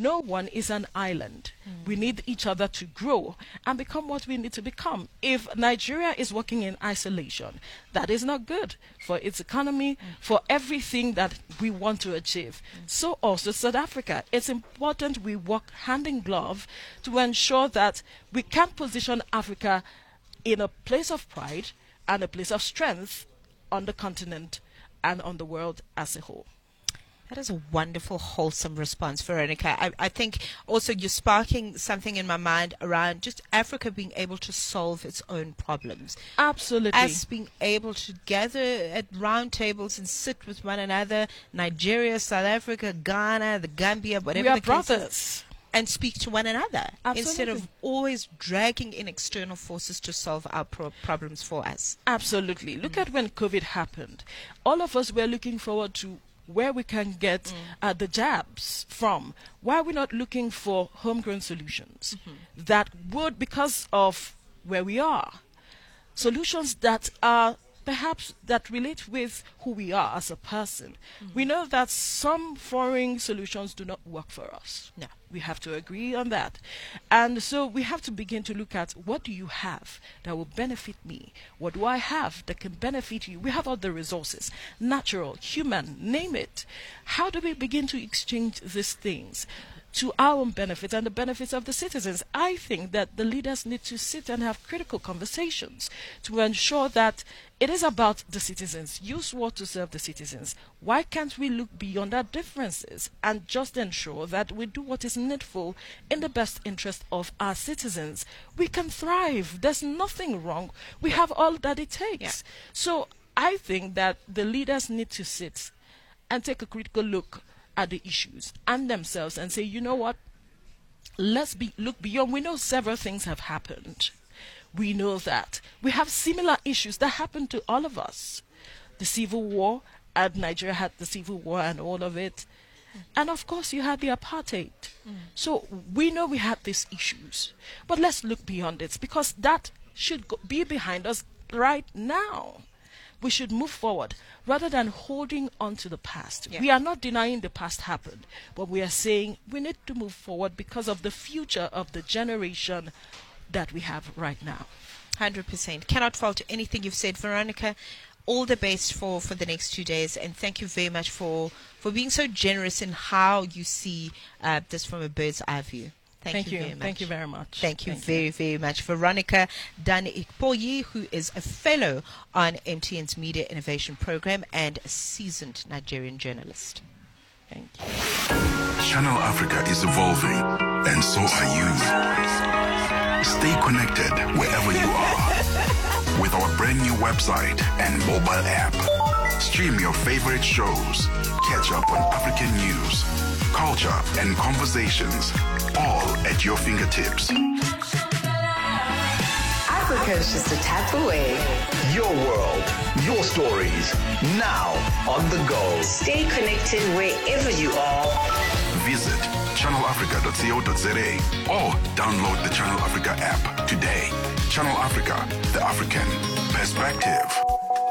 No one is an island. We need each other to grow and become what we need to become. If Nigeria is working in isolation, that is not good for its economy, for everything that we want to achieve. So also South Africa. It's important we work hand in glove to ensure that we can position Africa in a place of pride and a place of strength on the continent and on the world as a whole. That is a wonderful, wholesome response, Veronica. I think also you're sparking something in my mind around just Africa being able to solve its own problems. Absolutely. Us being able to gather at round tables and sit with one another, Nigeria, South Africa, Ghana, the Gambia, whatever We are the case brothers. is, and speak to one another. Absolutely. Instead of always dragging in external forces to solve our problems for us. Absolutely. Look at when COVID happened. All of us were looking forward to where we can get the jabs from. Why are we not looking for homegrown solutions that would, because of where we are, solutions that are perhaps that relate with who we are as a person? We know that some foreign solutions do not work for us. No. We have to agree on that. And so we have to begin to look at, what do you have that will benefit me? What do I have that can benefit you? We have all the resources, natural, human, name it. How do we begin to exchange these things to our own benefit and the benefits of the citizens? I think that the leaders need to sit and have critical conversations to ensure that it is about the citizens. You swore to serve the citizens. Why can't we look beyond our differences and just ensure that we do what is needful in the best interest of our citizens? We can thrive. There's nothing wrong. We have all that it takes. So I think that the leaders need to sit and take a critical look at the issues and themselves and say, you know what, let's look beyond. We know several things have happened. We know that we have similar issues that happened to all of us. The Civil War, and Nigeria had the Civil War and all of it. And of course you had the apartheid. So we know we had these issues, but let's look beyond it, because that should be behind us right now. We should move forward rather than holding on to the past. We are not denying the past happened, but we are saying we need to move forward because of the future of the generation that we have right now. 100%. Cannot fault anything you've said, Veronica. All the best for the next 2 days, and thank you very much for being so generous in how you see this from a bird's eye view. Thank you very much. Thank you very much. Thank you very, very much. Veronica Dani-Ikpoyi, who is a fellow on MTN's Media Innovation Program and a seasoned Nigerian journalist. Thank you. Channel Africa is evolving, and so are you. Stay connected wherever you are with our brand new website and mobile app. Stream your favorite shows, catch up on African news, culture, and conversations, all at your fingertips. Africa is just a tap away. Your world, your stories, now on the go. Stay connected wherever you are. Visit channelafrica.co.za or download the Channel Africa app today. Channel Africa, the African perspective.